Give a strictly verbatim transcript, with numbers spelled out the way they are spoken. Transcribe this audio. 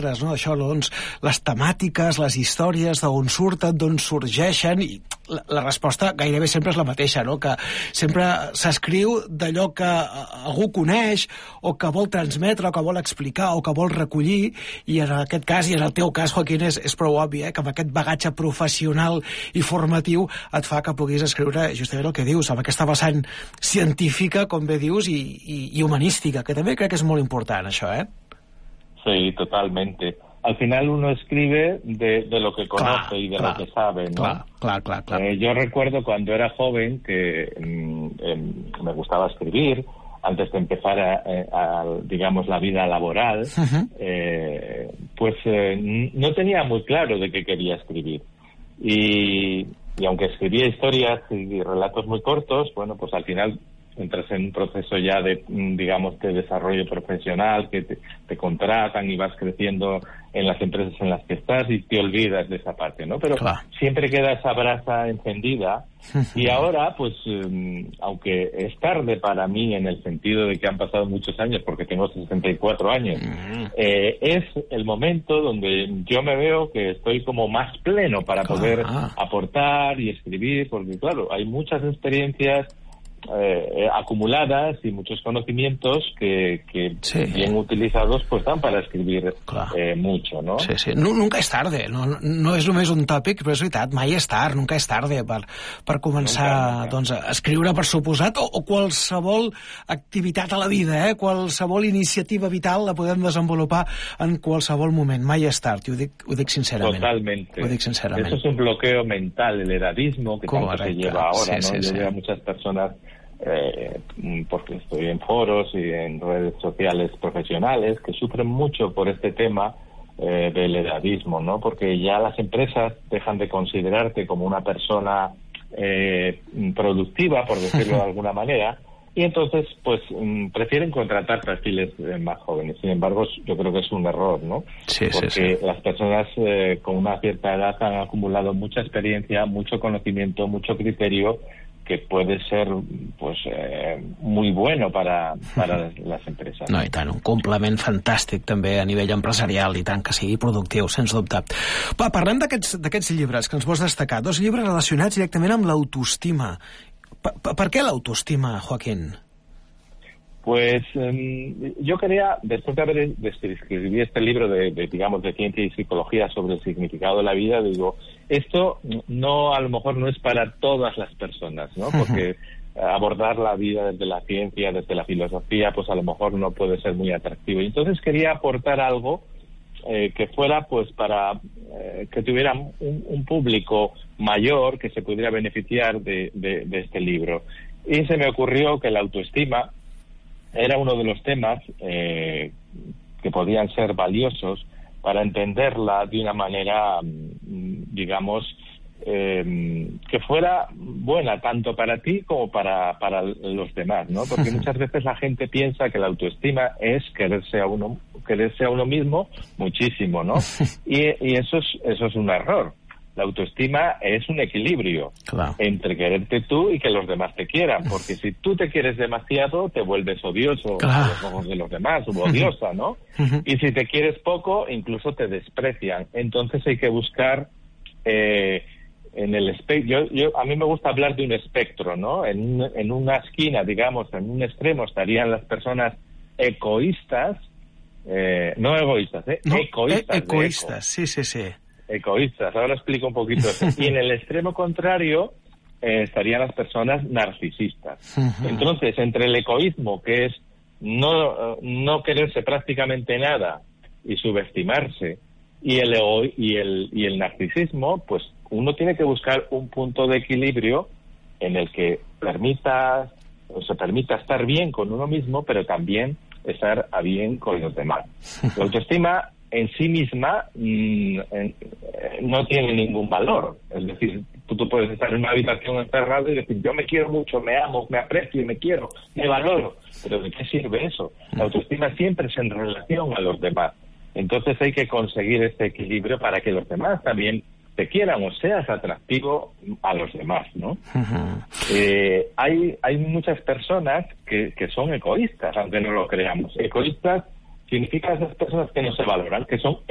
altres, no? Això, doncs, les temàtiques, les històries, d'on surten, d'on sorgeixen, i la, la resposta gairebé sempre és la mateixa, no? Que sempre s'escriu d'allò que algú coneix, o que vol transmetre, o que vol explicar, o que vol recollir, i en aquest cas, i en el teu cas, Joaquín, és, és prou obvi, eh? Que amb aquest bagatge professional i formatiu et fa que puguis escriure justament el que dius, amb aquesta vessant científica, com bé dius, i, i, i humanística, que també crec que és molt important, això, eh? Sí, totalmente. Al final uno escribe de, de lo que conoce claro, y de claro, lo que sabe, ¿no? Claro, claro, claro, claro. Eh, yo recuerdo cuando era joven que mm, eh, me gustaba escribir, antes de empezar a, a, a digamos, la vida laboral, uh-huh. eh, pues eh, no tenía muy claro de qué quería escribir. Y, y aunque escribía historias y relatos muy cortos, bueno, pues al final entras en un proceso ya de, digamos, de desarrollo profesional, que te, te contratan y vas creciendo en las empresas en las que estás y te olvidas de esa parte, ¿no? Pero claro, siempre queda esa brasa encendida y ahora, pues, um, aunque es tarde para mí en el sentido de que han pasado muchos años, porque tengo sesenta y cuatro años, eh, es el momento donde yo me veo que estoy como más pleno para poder aportar y escribir, porque claro, hay muchas experiencias Eh, acumuladas y muchos conocimientos que, que sí. bien utilizados pues dan para escribir eh, mucho, no? Sí, sí. No, nunca és tarde, no, no és només un tòpic, però és veritat, mai és tard, nunca és tarde per, per començar nunca, nunca. Doncs, a escriure per suposat, o, o qualsevol activitat a la vida, eh? Qualsevol iniciativa vital la podem desenvolupar en qualsevol moment, mai és tard, i ho dic, ho dic sincerament. Totalmente. Ho dic sincerament. Eso es un bloqueo mental, el edadismo que Correcte. Tanto se lleva ahora, sí, ¿no? Sí, Yo sí. veo a muchas personas Eh, porque estoy en foros y en redes sociales profesionales que sufren mucho por este tema eh, del edadismo, ¿no? Porque ya las empresas dejan de considerarte como una persona eh, productiva, por decirlo de alguna manera, y entonces pues mm, prefieren contratar perfiles eh, más jóvenes. Sin embargo, yo creo que es un error, ¿no? Sí, porque sí, sí. las personas eh, con una cierta edad han acumulado mucha experiencia, mucho conocimiento, mucho criterio, que puede ser pues eh, muy bueno para, para les empreses. No, i tant, un complement fantàstic també a nivell empresarial, i tant que sigui productiu, sens dubte. Va, parlem d'aquests llibres que ens vols destacar, dos llibres relacionats directament amb l'autoestima. Per, per què l'autoestima, Joaquín? Pues eh, yo quería, después de haber de escribir este libro de, de, digamos, de ciencia y psicología sobre el significado de la vida, digo, esto no, a lo mejor no es para todas las personas, ¿no? Porque abordar la vida desde la ciencia, desde la filosofía, pues a lo mejor no puede ser muy atractivo. Y entonces quería aportar algo eh, que fuera, pues, para eh, que tuviera un, un público mayor que se pudiera beneficiar de, de, de este libro. Y se me ocurrió que la autoestima era uno de los temas eh, que podían ser valiosos para entenderla de una manera, digamos, eh, que fuera buena tanto para ti como para, para los demás, ¿no? Porque muchas veces la gente piensa que la autoestima es quererse a uno, quererse a uno mismo muchísimo, ¿no? Y, y eso es, eso es un error. La autoestima es un equilibrio claro. entre quererte tú y que los demás te quieran, porque si tú te quieres demasiado, te vuelves odioso claro. a los ojos de los demás, o odiosa, ¿no? Y si te quieres poco, incluso te desprecian. Entonces hay que buscar eh, en el espectro. Yo, yo, a mí me gusta hablar de un espectro, ¿no? En, en una esquina, digamos, en un extremo estarían las personas egoístas, eh, no egoístas, ¿eh? No, egoístas. E egoístas, sí, sí, sí. Egoístas, ahora explico un poquito eso. Y en el extremo contrario eh, estarían las personas narcisistas. Uh-huh. Entonces, entre el egoísmo, que es no, no quererse prácticamente nada y subestimarse, y el, ego, y, el, y el narcisismo, pues uno tiene que buscar un punto de equilibrio en el que permita, o se permita estar bien con uno mismo, pero también estar a bien con los demás. La autoestima en sí misma mmm, eh, no tiene ningún valor. Es decir, tú, tú puedes estar en una habitación encerrado y decir, yo me quiero mucho, me amo, me aprecio, me quiero, me valoro. Pero ¿de qué sirve eso? La autoestima siempre es en relación a los demás. Entonces hay que conseguir este equilibrio para que los demás también te quieran o seas atractivo a los demás, ¿no? Uh-huh. eh, hay, hay muchas personas que, que son egoístas, aunque no lo creamos. Egoístas significa esas personas que no se valoran, que son